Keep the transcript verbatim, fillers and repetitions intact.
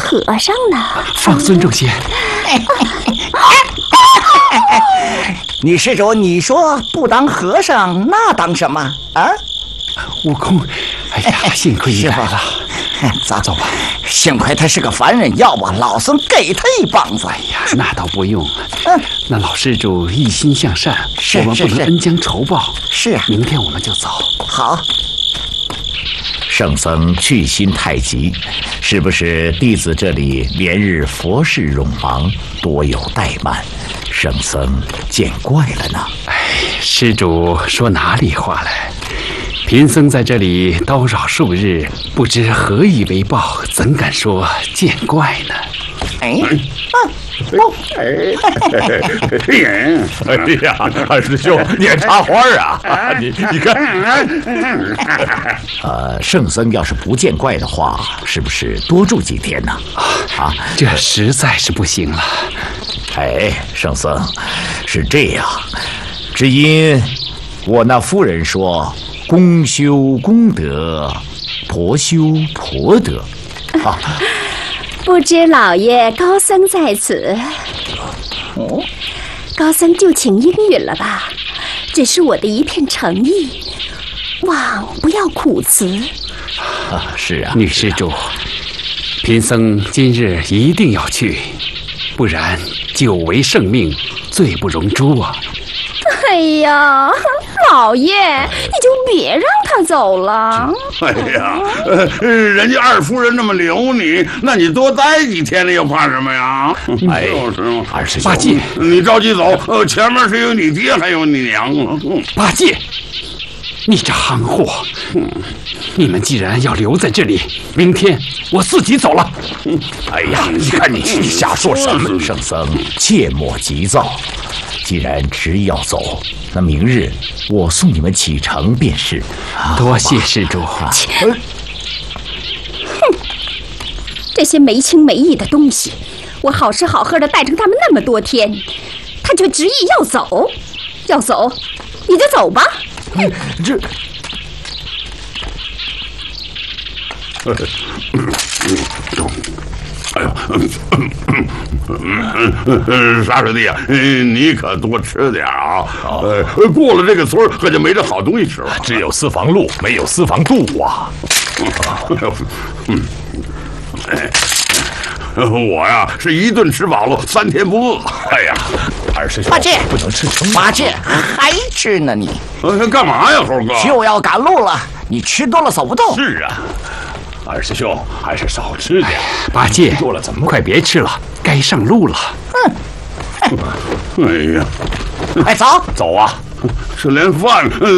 和尚呢。 放孙仲仙。 女施主，你说不当和尚，那当什么啊？ 悟空，哎呀，幸亏你来了。 走走吧。幸亏他是个凡人，要不老孙给他一棒子。 哎呀，那倒不用。嗯，那老施主一心向善， 是我们不能恩将仇报。 是啊， 明天我们就走。 好。 圣僧去心太急，是不是弟子这里连日佛事冗忙，多有怠慢，圣僧见怪了呢？ 哎，施主说哪里话来？贫僧在这里叨扰数日，不知何以为报，怎敢说见怪呢？ 哎， 哎呀，二师兄，你还插花啊？你你看， 呃，圣僧要是不见怪的话，是不是多住几天呢？ 啊，这实在是不行了。 哎，圣僧，是这样，只因我那夫人说，公修公德，婆修婆德，啊。 不知老爷高僧在此， 哦， 高僧就请应允了吧。只是我的一片诚意，望不要苦辞。 啊，是啊， 女施主，贫僧今日一定要去，不然久违圣命，罪不容诛啊！ 哎呀，老爷，你就别让他走了。 哎呀，呃，人家二夫人那么留你，那你多待几天了，又怕什么呀？ 哎， 就是二师兄， 八戒， 你着急走，呃，前面是有你爹，还有你娘。 八戒，你这憨货！你们既然要留在这里，明天我自己走了。 哎呀，你看你瞎说什么？圣僧切莫急躁，既然执意要走，那明日我送你们启程便是。 多谢施主。 哼，这些没情没义的东西，我好吃好喝的带着他们那么多天，他却执意要走，要走，你就走吧。 嗯，这。 哎呦，沙师弟啊，你可多吃点啊！呃，过了这个村可就没这好东西吃了。 只有私房路，没有私房渡啊！ 嗯，我呀是一顿吃饱了，三天不饿。 哎呀，二师兄， 八戒不能吃撑。 八戒还吃呢你？ 呃，干嘛呀，猴哥？ 就要赶路了，你吃多了走不动。 是啊。二师兄，还是少吃点。 八戒， 多了怎么？ 快别吃了，该上路了。 嗯， 哎呀， 快走走啊！ 是连饭。